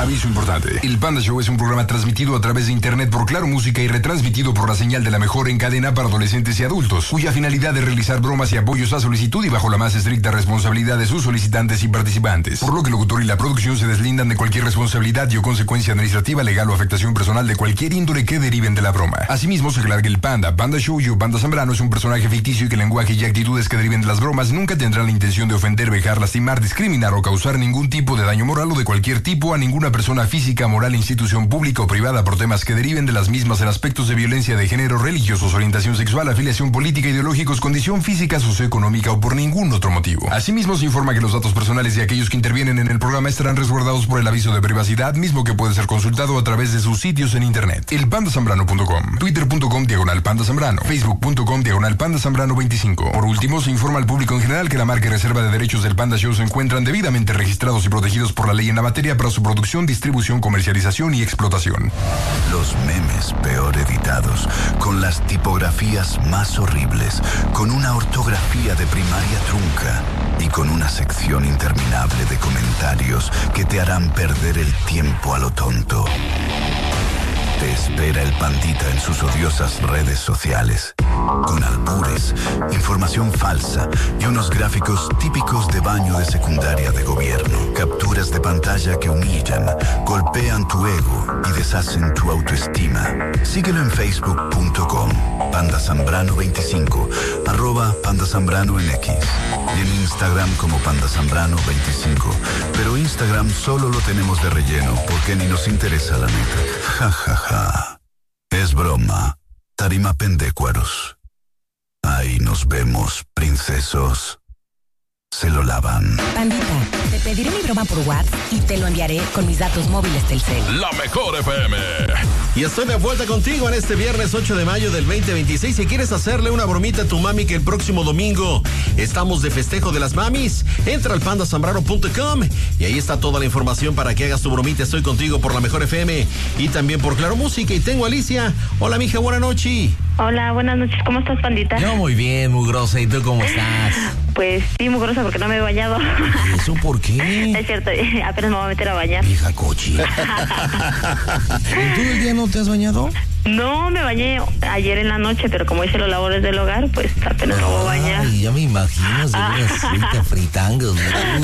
Aviso importante. El Panda Show es un programa transmitido a través de internet por Claro Música y retransmitido por la señal de la mejor en cadena para adolescentes y adultos, cuya finalidad es realizar bromas y apoyos a solicitud y bajo la más estricta responsabilidad de sus solicitantes y participantes. Por lo que el locutor y la producción se deslindan de cualquier responsabilidad y o consecuencia administrativa, legal o afectación personal de cualquier índole que deriven de la broma. Asimismo, se aclara que el Panda Show y Panda Zambrano es un personaje ficticio y que el lenguaje y actitudes que deriven de las bromas nunca tendrán la intención de ofender, vejar, lastimar, discriminar o causar ningún tipo de daño moral o de cualquier tipo a ninguna persona física, moral, institución pública o privada por temas que deriven de las mismas en aspectos de violencia de género, religiosos, orientación sexual, afiliación política, ideológicos, condición física, socioeconómica o por ningún otro motivo. Asimismo, se informa que los datos personales de aquellos que intervienen en el programa estarán resguardados por el aviso de privacidad, mismo que puede ser consultado a través de sus sitios en internet. elpandazambrano.com, twitter.com/Panda Zambrano, facebook.com/Panda Zambrano 25. Por último, se informa al público en general que la marca y reserva de derechos del Panda Show se encuentran debidamente registrados y protegidos por la ley en la materia para su producción, distribución, comercialización y explotación. Los memes peor editados, con las tipografías más horribles, con una ortografía de primaria trunca y con una sección interminable de comentarios que te harán perder el tiempo a lo tonto. Te espera el Pandita en sus odiosas redes sociales, con albures, información falsa y unos gráficos típicos de baño de secundaria de gobierno. Capturas de pantalla que humillan, golpean tu ego y deshacen tu autoestima. Síguelo en facebook.com, pandazambrano25, @pandazambrano en X, y en Instagram como pandazambrano25. Pero Instagram solo lo tenemos de relleno porque ni nos interesa la neta. Ja, ja, ja. Es broma. Tarima pendecuaros. Ahí nos vemos, princesos. Se lo lavan. Pandita, te pediré mi broma por WhatsApp y te lo enviaré con mis datos móviles Telcel. La mejor FM. Y estoy de vuelta contigo en este viernes 8 de mayo del 2026. Si quieres hacerle una bromita a tu mami que el próximo domingo estamos de festejo de las mamis, entra al pandazambrano.com y ahí está toda la información para que hagas tu bromita. Estoy contigo por la mejor FM y también por Claro Música. Y tengo a Alicia. Hola, mija, buenas noches. Hola, buenas noches. ¿Cómo estás, Pandita? Yo muy bien, mugrosa. ¿Y tú cómo estás? Pues sí, mugrosa porque no me he bañado. ¿Y eso por qué? Es cierto, apenas me voy a meter a bañar. Hija cochina. ¿Y todo el día no te has bañado? No, me bañé ayer en la noche, pero como hice los labores del hogar, pues apenas me voy a bañar. Ay, ya me imagino, seguro fritangos.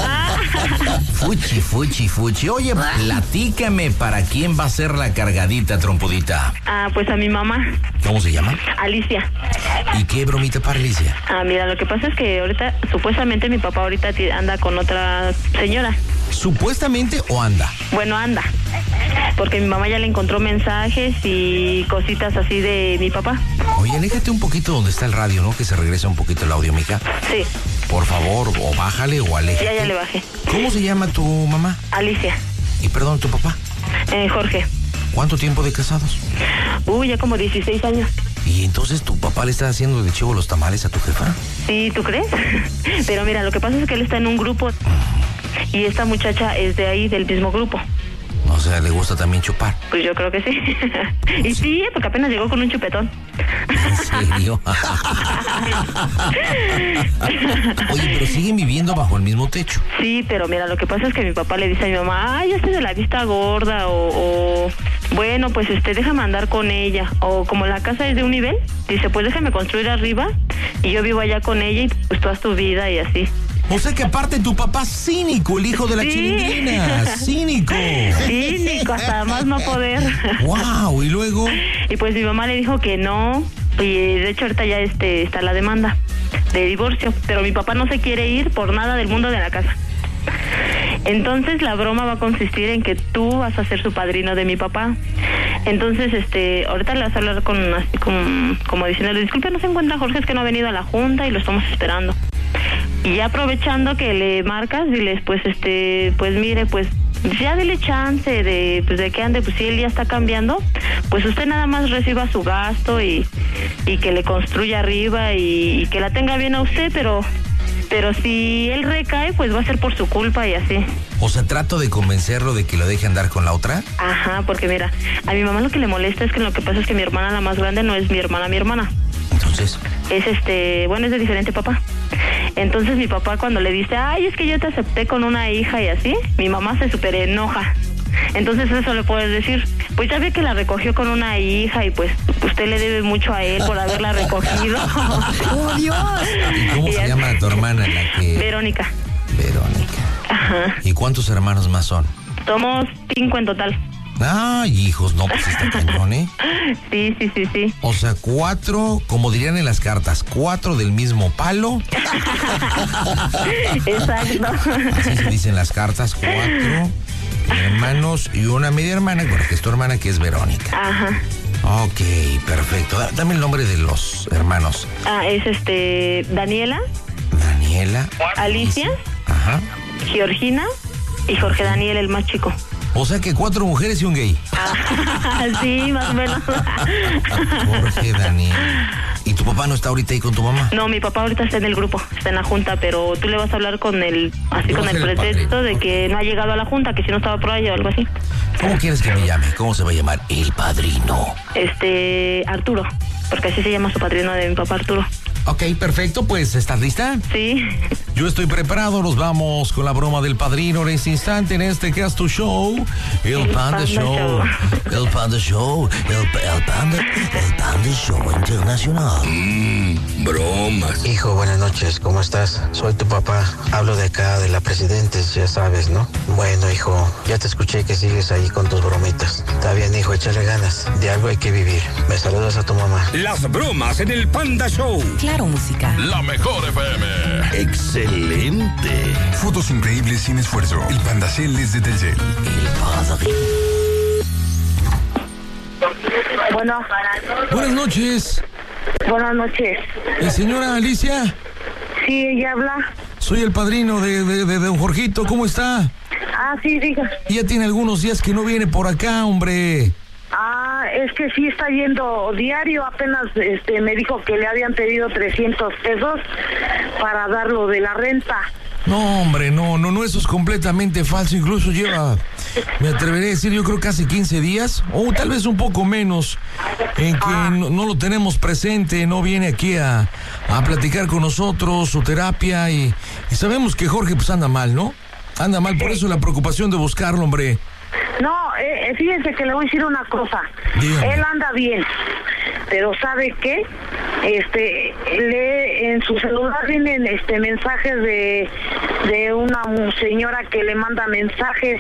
Fuchi. Oye, platícame, ¿para quién va a ser la cargadita, trompudita? Pues a mi mamá. ¿Cómo se llama? Alicia. ¿Y qué bromita para Alicia? Mira, lo que pasa es que ahorita, supuestamente mi papá ahorita anda con otra señora. ¿Supuestamente o anda? Bueno, anda. Porque mi mamá ya le encontró mensajes y cositas así de mi papá. Oye, aléjate un poquito donde está el radio, ¿no? Que se regresa un poquito el audio, mija. Sí. Por favor, o bájale o aléjate. Ya le bajé. ¿Cómo se llama tu mamá? Alicia. Y perdón, ¿tu papá? Jorge. ¿Cuánto tiempo de casados? Ya como 16 años. ¿Y entonces tu papá le está haciendo de chivo los tamales a tu jefa? Sí, ¿tú crees? Pero mira, lo que pasa es que él está en un grupo y esta muchacha es de ahí, del mismo grupo. O sea, ¿le gusta también chupar? Pues yo creo que sí. Y sí, porque apenas llegó con un chupetón. ¿En serio? Oye, pero siguen viviendo bajo el mismo techo. Sí, pero mira, lo que pasa es que mi papá le dice a mi mamá, ya estoy de la vista gorda, o bueno, pues déjame andar con ella. O como la casa es de un nivel, dice, pues déjame construir arriba y yo vivo allá con ella y pues toda tu vida y así. O sea que aparte tu papá cínico, el hijo de la chilindrina, cínico. Cínico, hasta más no poder. Wow, ¿y luego? Y pues mi mamá le dijo que no, y de hecho ahorita ya está la demanda de divorcio, pero mi papá no se quiere ir por nada del mundo de la casa. Entonces la broma va a consistir en que tú vas a ser su padrino de mi papá. Entonces, ahorita le vas a hablar así como diciéndole, disculpe, no se encuentra Jorge, es que no ha venido a la junta y lo estamos esperando. Y ya aprovechando que le marcas, diles, pues mire, pues ya dile chance de que ande, pues si él ya está cambiando, pues usted nada más reciba su gasto y que le construya arriba y que la tenga bien a usted, pero si él recae, pues va a ser por su culpa y así. O sea, trato de convencerlo de que lo deje andar con la otra. Ajá, porque mira, a mi mamá lo que le molesta es que lo que pasa es que mi hermana, la más grande, no es mi hermana. Entonces. Es es de diferente papá. Entonces mi papá cuando le dice, ay, es que yo te acepté con una hija y así, mi mamá se súper enoja. Entonces eso le puedes decir. Pues ya ve que la recogió con una hija y pues usted le debe mucho a él por haberla recogido. ¡Oh, Dios! ¿Y cómo se llama tu hermana, la que...? Verónica. Verónica. Ajá. ¿Y cuántos hermanos más son? Somos 5 en total. Ay, hijos, no, pues está cañón, ¿eh? Sí. O sea, 4, como dirían en las cartas, 4 del mismo palo. Exacto. Así se dicen las cartas, 4 hermanos y una media hermana, bueno, que es tu hermana, que es Verónica. Ajá. Ok, perfecto. Dame el nombre de los hermanos. Es Daniela. Daniela. Alicia. Ajá. Georgina y Jorge Daniel, el más chico. O sea que 4 mujeres y un gay. Sí, más o menos. Jorge Daniel. ¿Y tu papá no está ahorita ahí con tu mamá? No, mi papá ahorita está en el grupo, está en la junta, pero tú le vas a hablar con el, así con el pretexto de que no ha llegado a la junta, que si no estaba por ahí o algo así. ¿Cómo quieres que me llame? ¿Cómo se va a llamar? El padrino. Arturo, porque así se llama su padrino de mi papá, Arturo. Ok, perfecto, pues, ¿estás lista? Sí. Yo estoy preparado, nos vamos con la broma del padrino en este instante, en este que es tu show, el Panda Show. El Panda Show, el Panda Show Internacional. Bromas. Hijo, buenas noches, ¿cómo estás? Soy tu papá, hablo de acá de la Presidentes, ya sabes, ¿no? Bueno, hijo, ya te escuché que sigues ahí con tus bromitas. Está bien, hijo, échale ganas, de algo hay que vivir. Me saludas a tu mamá. Las bromas en el Panda Show. Claro, música. La mejor FM. ¡Excelente! Fotos increíbles sin esfuerzo. El Pandacel es de Telcel. Bueno. Buenas noches. Buenas noches. Señora Alicia, Sí, ella habla. soy el padrino de don Jorgito, ¿cómo está? Sí, diga. Ya tiene algunos días que no viene por acá, hombre. Es que sí está yendo diario, apenas me dijo que le habían pedido 300 pesos para dar lo de la renta. No, hombre, no, eso es completamente falso. Incluso lleva, me atreveré a decir, yo creo casi 15 días, o tal vez un poco menos, en que no lo tenemos presente, no viene aquí a platicar con nosotros, su terapia, y sabemos que Jorge pues anda mal, ¿no? Anda mal, por eso la preocupación de buscarlo, hombre. No, fíjense que le voy a decir una cosa. Dígame. Él anda bien, pero ¿sabe qué? En su celular vienen mensajes de una señora que le manda mensajes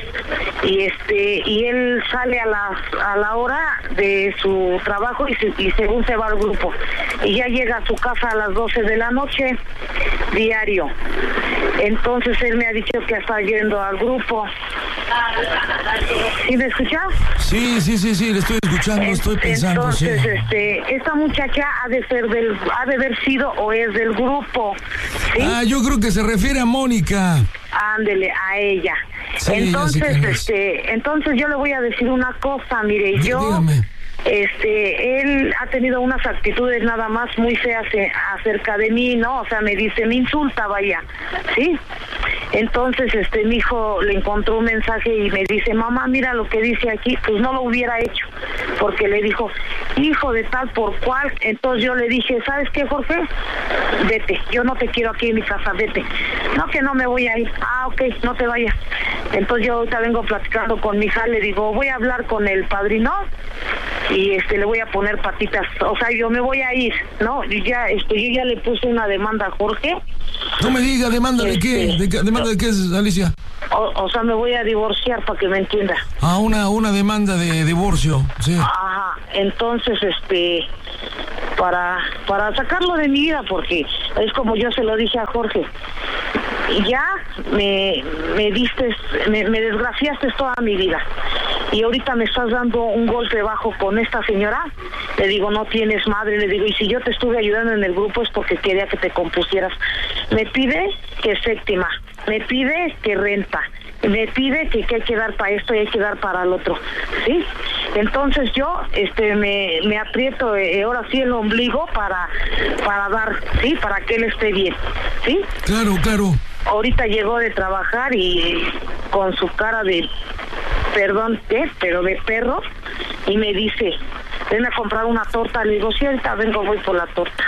y él sale a la hora de su trabajo y según se va al grupo y ya llega a su casa a las 12 de la noche diario. Entonces él me ha dicho que está yendo al grupo. ¿Sí me escucha? Sí, le estoy escuchando, estoy pensando. Entonces, sí. Esta muchacha ha de haber sido o es del grupo, ¿sí? Yo creo que se refiere a Mónica. Ándele, a ella. Sí, Entonces, entonces yo le voy a decir una cosa, mire, Dígame. Él ha tenido unas actitudes nada más muy feas acerca de mí, ¿no? O sea, me insulta, vaya, ¿sí? Entonces, mi hijo le encontró un mensaje y me dice, mamá, mira lo que dice aquí, pues no lo hubiera hecho, porque le dijo, hijo de tal por cual. Entonces yo le dije, ¿sabes qué, Jorge? Vete, yo no te quiero aquí en mi casa, vete. No, que no me voy a ir. Ok, no te vayas. Entonces yo ahorita vengo platicando con mi hija, le digo, voy a hablar con el padrino y le voy a poner patitas, o sea, yo me voy a ir, ¿no? Y ya, yo ya le puse una demanda a Jorge. No me diga, ¿demanda de qué? ¿Demanda de qué es, Alicia? O sea, me voy a divorciar, para que me entienda. Una demanda de divorcio, sí. Ajá, entonces, para sacarlo de mi vida, porque es como yo se lo dije a Jorge, ya me desgraciaste toda mi vida y ahorita me estás dando un golpe bajo con esta señora. Le digo, no tienes madre, le digo, y si yo te estuve ayudando en el grupo es porque quería que te compusieras. Me pide que séptima, me pide que renta, me pide que hay que dar para esto y hay que dar para el otro, ¿sí? Entonces yo me aprieto ahora sí el ombligo para dar, ¿sí? Para que él esté bien, ¿sí? Claro. Ahorita llegó de trabajar y con su cara de, perdón, pero de perro, y me dice, ven a comprar una torta. Le digo, sí, ahorita vengo, voy por la torta.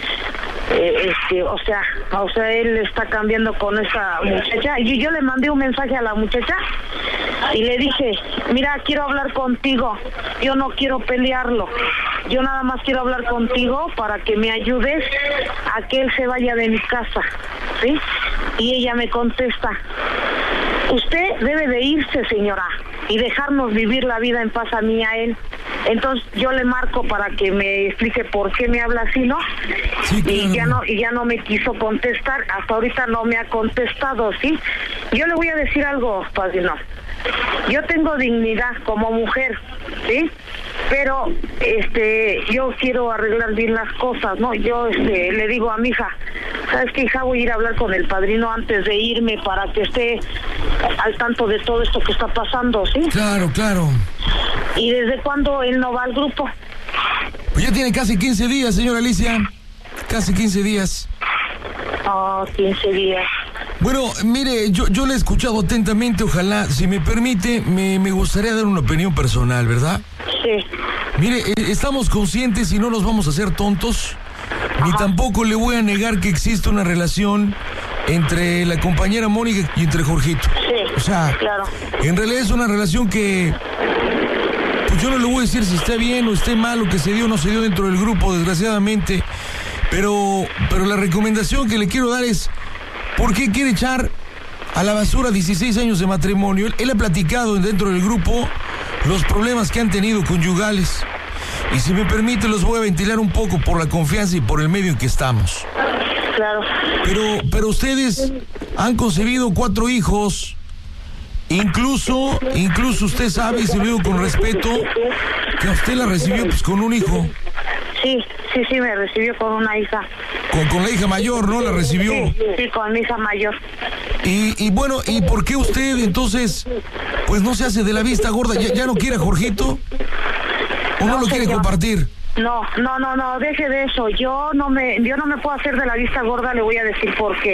O sea, él está cambiando con esa muchacha. Y yo le mandé un mensaje a la muchacha y le dije, mira, quiero hablar contigo, yo no quiero pelearlo, yo nada más quiero hablar contigo para que me ayudes a que él se vaya de mi casa, ¿sí? Y ella me contesta, usted debe de irse, señora, y dejarnos vivir la vida en paz a mí y a él. Entonces yo le marco para que me explique por qué me habla así, ¿no? Sí, claro. Y ya no me quiso contestar, hasta ahorita no me ha contestado, ¿sí? Yo le voy a decir algo, padrino. Yo tengo dignidad como mujer, ¿sí? Pero yo quiero arreglar bien las cosas, ¿no? Yo le digo a mi hija, ¿sabes qué, hija? Voy a ir a hablar con el padrino antes de irme para que esté al tanto de todo esto que está pasando, ¿sí? Claro, claro. ¿Y desde cuándo él no va al grupo? Pues ya tiene casi 15 días, señora Alicia. Casi 15 días. Oh, 15 días. Bueno, mire, yo le he escuchado atentamente, ojalá, si me permite, me gustaría dar una opinión personal, ¿verdad? Sí. Mire, estamos conscientes y no nos vamos a hacer tontos, ni tampoco le voy a negar que existe una relación entre la compañera Mónica y entre Jorgito. Sí, o sea, claro. En realidad es una relación que, pues yo no le voy a decir si está bien o esté mal o que se dio o no se dio dentro del grupo, desgraciadamente, pero la recomendación que le quiero dar es, ¿por qué quiere echar a la basura 16 años de matrimonio? Él ha platicado dentro del grupo los problemas que han tenido conyugales. Y si me permite, los voy a ventilar un poco por la confianza y por el medio en que estamos. Claro. Pero ustedes han concebido 4 hijos. Incluso usted sabe, y se lo digo con respeto, que a usted la recibió pues con un hijo. Sí, me recibió con una hija. Con la hija mayor, ¿no? La recibió. Sí, con mi hija mayor. Y bueno, ¿y por qué usted entonces, pues no se hace de la vista gorda? ¿Ya no quiere a Jorgito? ¿O no lo quiere compartir? No, deje de eso. Yo no me puedo hacer de la vista gorda, le voy a decir por qué.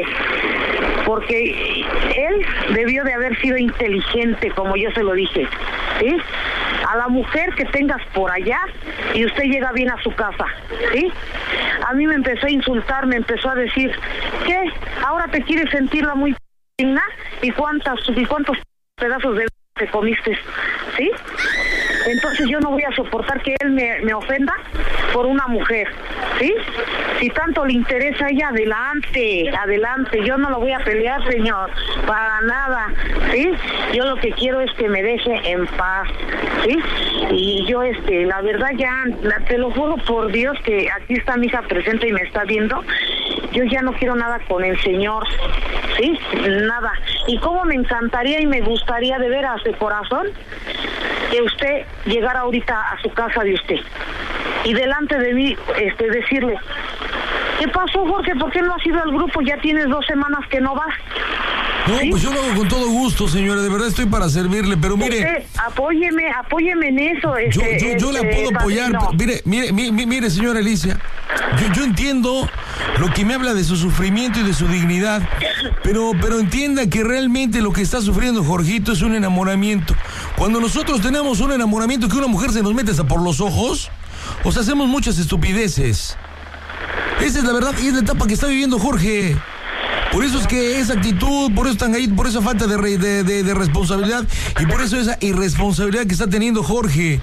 Porque él debió de haber sido inteligente, como yo se lo dije, ¿sí? A la mujer que tengas por allá y usted llega bien a su casa, ¿sí? A mí me empezó a insultar, me empezó a decir, ¿qué? ¿Ahora te quieres sentirla muy digna? ¿Y cuántos pedazos de te comiste? ¿Sí? Entonces yo no voy a soportar que él me ofenda por una mujer, ¿sí? Si tanto le interesa a ella, adelante, yo no lo voy a pelear, señor, para nada, ¿sí? Yo lo que quiero es que me deje en paz, ¿sí? Y yo, la verdad te lo juro por Dios que aquí está mi hija presente y me está viendo, yo ya no quiero nada con el señor, ¿sí? Nada. Y cómo me encantaría y me gustaría de veras de corazón que usted llegara ahorita a su casa de usted y delante de mí decirle, ¿qué pasó, Jorge? ¿Por qué no has ido al grupo? Ya tienes 2 semanas que no vas. No, ¿sí? Pues yo lo hago con todo gusto, señora, de verdad estoy para servirle, pero mire... Usted, apóyeme en eso. Yo la puedo apoyar, mire, señora Alicia, yo entiendo lo que me habla de su sufrimiento y de su dignidad, pero entienda que realmente lo que está sufriendo Jorgito es un enamoramiento. Cuando nosotros tenemos un enamoramiento que una mujer se nos mete hasta por los ojos, o sea, hacemos muchas estupideces. Esa es la verdad y es la etapa que está viviendo Jorge. Por eso es que esa actitud, por eso por esa falta de responsabilidad y por eso esa irresponsabilidad que está teniendo Jorge.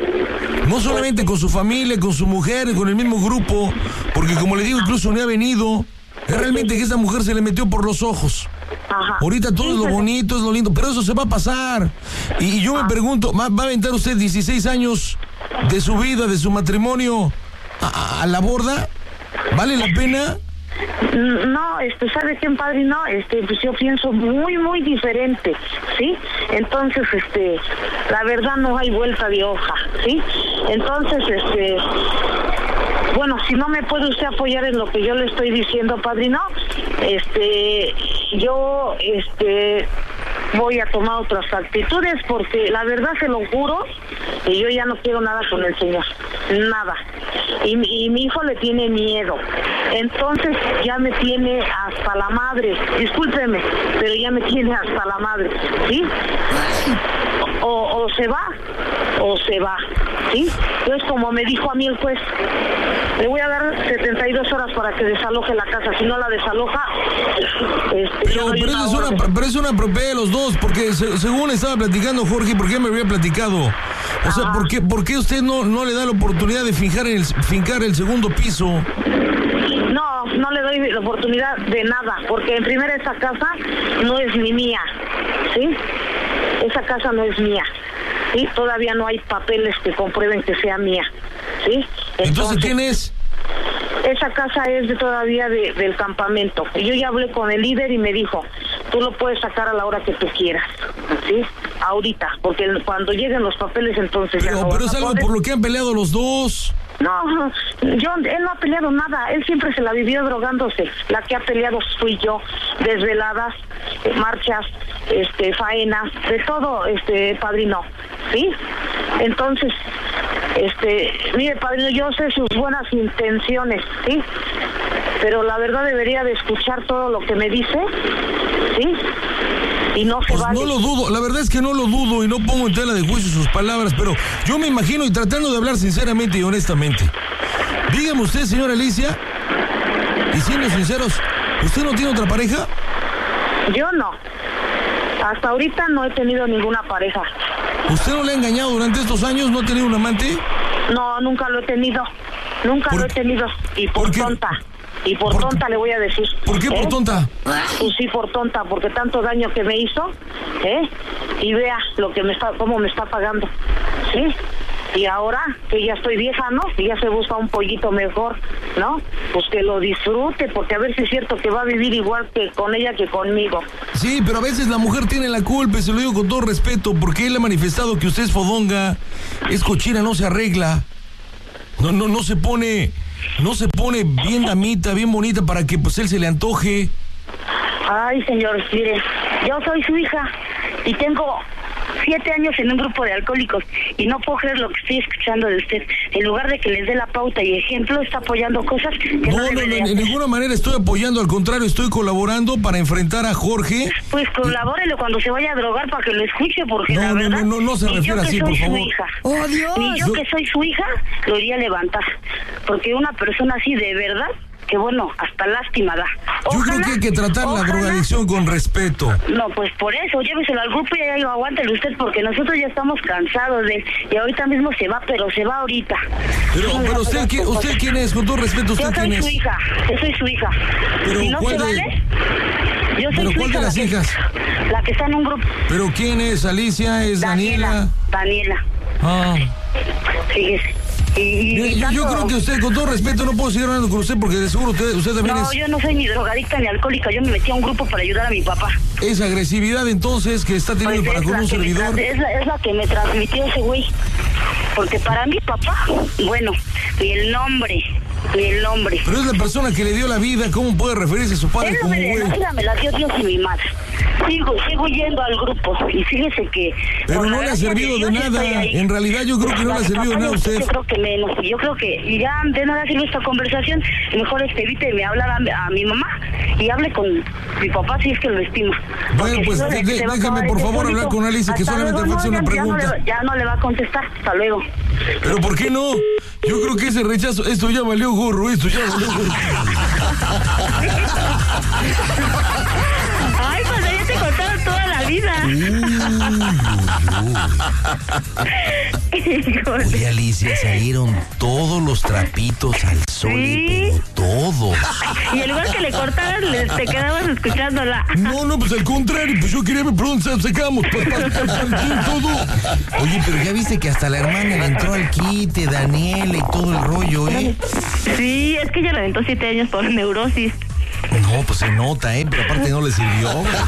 No solamente con su familia, con su mujer, con el mismo grupo, porque como le digo, incluso no ha venido. Es realmente que esa mujer se le metió por los ojos. Ajá. Ahorita todo es lo bonito, es lo lindo, pero eso se va a pasar. Y yo me pregunto, ¿va a aventar usted 16 años de su vida, de su matrimonio a la borda? ¿Vale la pena? No, ¿sabe qué, padrino? Pues yo pienso muy, muy diferente, ¿sí? Entonces, la verdad no hay vuelta de hoja, ¿sí? Entonces, bueno, si no me puede usted apoyar en lo que yo le estoy diciendo, padrino, yo, voy a tomar otras actitudes porque la verdad se lo juro que yo ya no quiero nada con el señor, nada. Y mi hijo le tiene miedo, entonces ya me tiene hasta la madre, discúlpeme, pero ya me tiene hasta la madre, ¿sí? O se va, ¿sí? Entonces, como me dijo a mí el juez, le voy a dar 72 horas para que desaloje la casa. Si no la desaloja, pero es una propiedad de los dos, porque según estaba platicando Jorge, ¿por qué me había platicado? O sea, ¿por qué usted no le da la oportunidad de fincar el segundo piso? No le doy la oportunidad de nada, porque en primera esa casa no es ni mía, ¿sí? Esa casa no es mía, ¿sí? Todavía no hay papeles que comprueben que sea mía, ¿sí? Entonces ¿quién es? Esa casa es todavía del campamento. Yo ya hablé con el líder y me dijo, tú lo puedes sacar a la hora que tú quieras, ¿sí? Ahorita, porque cuando lleguen los papeles entonces pero es algo por lo que han peleado los dos. No, él no ha peleado nada, él siempre se la vivió drogándose. La que ha peleado fui yo, desveladas, marchas, faenas, de todo, padrino, ¿sí? Entonces, mire, padrino, yo sé sus buenas intenciones, ¿sí? Pero la verdad debería de escuchar todo lo que me dice, ¿sí? Y no se vale. No lo dudo, la verdad es que no lo dudo y no pongo en tela de juicio sus palabras, pero yo me imagino, y tratando de hablar sinceramente y honestamente, dígame usted, señora Alicia, y siendo sinceros, ¿usted no tiene otra pareja? Yo no. Hasta ahorita no he tenido ninguna pareja. ¿Usted no le ha engañado durante estos años? ¿No ha tenido un amante? No, nunca lo he tenido. Nunca lo he tenido. Y por tonta. Y por tonta le voy a decir. ¿Por qué por tonta? Pues sí, por tonta, porque tanto daño que me hizo, y vea cómo me está pagando, ¿sí? Y ahora que ya estoy vieja, ¿no? Y ya se busca un pollito mejor, ¿no? Pues que lo disfrute, porque a ver si es cierto que va a vivir igual que con ella que conmigo. Sí, pero a veces la mujer tiene la culpa, y se lo digo con todo respeto, porque él ha manifestado que usted es fodonga, es cochina, no se arregla, no se pone bien damita, bien bonita para que pues él se le antoje. Ay, señor, mire, yo soy su hija y tengo 7 años en un grupo de alcohólicos y no puedo creer lo que estoy escuchando de usted. En lugar de que les dé la pauta y ejemplo, está apoyando cosas que no en ninguna manera estoy apoyando, al contrario, estoy colaborando para enfrentar a Jorge. Pues colabórelo cuando se vaya a drogar para que lo escuche, porque la verdad... No se refiere así, por favor. ¡Oh, Dios! Ni yo que soy su hija, lo iría a levantar, porque una persona así de verdad... que bueno, hasta lástima da. Yo creo que hay que tratar la drogadicción con respeto. No, pues por eso, lléveselo al grupo y ya digo, aguántelo usted, porque nosotros ya estamos cansados de él, y ahorita mismo se va, pero se va ahorita. Pero usted quién es, con todo respeto, ¿usted quién es? Yo soy su hija. Pero si no ¿cuál se vale, yo soy ¿pero su cuál hija, de las hijas? La que está en un grupo. ¿Pero quién es? ¿Alicia? ¿Es Daniela? Daniela. Ah. Fíjese. Yo creo que usted, con todo respeto, no puedo seguir hablando con usted porque de seguro usted también es... No, yo no soy ni drogadicta ni alcohólica, yo me metí a un grupo para ayudar a mi papá. Esa agresividad entonces que está teniendo pues para con un servidor... Es la que me transmitió ese güey, porque para mi papá, bueno, ni el nombre... Pero es la persona que le dio la vida, ¿cómo puede referirse a su padre como güey? Ella me la dio Dios y mi madre. Sigo yendo al grupo y fíjese que... Pero no le ha servido de nada, en realidad yo creo que no le ha servido de nada a usted. Yo creo que menos, yo creo que ya de nada sirve esta conversación, mejor evite hablar a mi mamá y hable con mi papá si es que lo estima. Bueno, pues déjame por favor hablar con Alicia, que solamente fue una pregunta. Ya no le va a contestar, hasta luego. ¿Pero por qué no? Yo creo que ese rechazo, esto ya valió gorro, Ay, pues ya te contaron toda la vida. Oye, Alicia, salieron todos los trapitos al sol, ¿sí? Pero todos. Y en lugar que le cortaras, te quedabas escuchándola. No, pues al contrario, pues yo quería ver por dónde sacamos, todo. Oye, pero ya viste que hasta la hermana le entró al quite, Daniela y todo el rollo, ¿eh? Sí, es que ella le aventó 7 años por neurosis. No, pues se nota, pero aparte no le sirvió.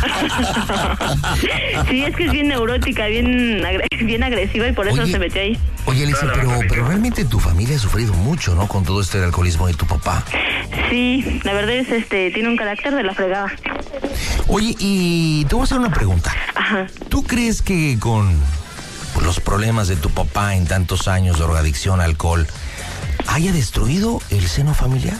Sí, es que es bien neurótica, bien agresiva y por eso se metió ahí. Oye, Alicia, pero realmente tu familia ha sufrido mucho, ¿no? Con todo esto del alcoholismo de tu papá. Sí, la verdad es tiene un carácter de la fregada. Oye, y te voy a hacer una pregunta. Ajá. ¿Tú crees que con los problemas de tu papá en tantos años de drogadicción, alcohol, haya destruido el seno familiar?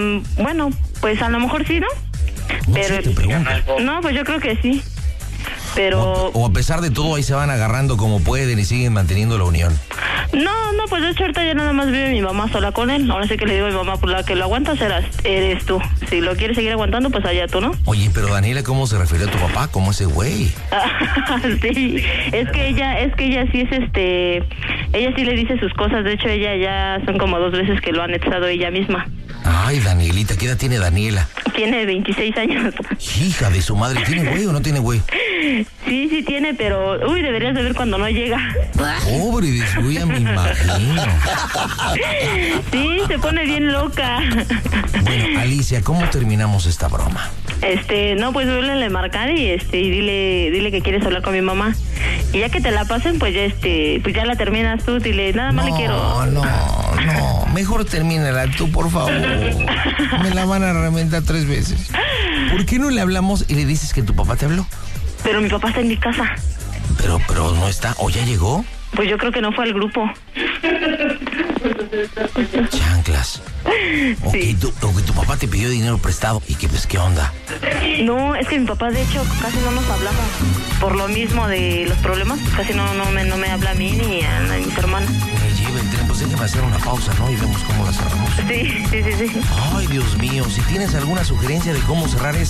Bueno, pues a lo mejor sí, ¿no? Pero te pregunto. No, pues yo creo que sí. Pero... O a pesar de todo, ahí se van agarrando como pueden y siguen manteniendo la unión. No, pues de hecho ahorita ya nada más vive mi mamá sola con él. Ahora sí que le digo a mi mamá, pues la que lo aguantas eres tú. Si lo quieres seguir aguantando, pues allá tú, ¿no? Oye, pero Daniela, ¿cómo se refiere a tu papá? ¿Cómo ese güey? Sí, es que ella sí es ella sí le dice sus cosas. De hecho, ella ya son como 2 veces que lo han echado ella misma. Ay, Danielita, ¿qué edad tiene Daniela? Tiene 26 años. Hija de su madre, ¿tiene güey o no tiene güey? Sí tiene, pero... deberías de ver cuando no llega. Pobre de su ya me imagino. Sí, se pone bien loca. Bueno, Alicia, ¿cómo terminamos esta broma? No, pues vuélvele a marcar y dile que quieres hablar con mi mamá. Y ya que te la pasen, pues ya pues ya la terminas tú, dile, nada más le quiero. No, mejor termínala tú, por favor. Me la van a reventar 3 veces. ¿Por qué no le hablamos y le dices que tu papá te habló? Pero mi papá está en mi casa. Pero no está, ¿o ya llegó? Pues yo creo que no fue al grupo. Chanclas. Sí. O que tu papá te pidió dinero prestado y que pues qué onda. No, es que mi papá de hecho casi no nos hablaba. Por lo mismo de los problemas, pues casi no me habla a mí ni a mis hermanos. Me lleva el tren, pues déjame hacer una pausa, ¿no? Y vemos cómo la cerramos. Sí. Ay, Dios mío, si tienes alguna sugerencia de cómo cerrar esa